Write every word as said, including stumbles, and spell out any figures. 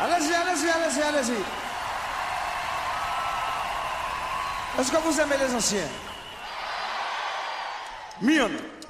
Allez-y, allez-y, allez-y, allez-y. Est-ce que vous aimez les anciens? Mion.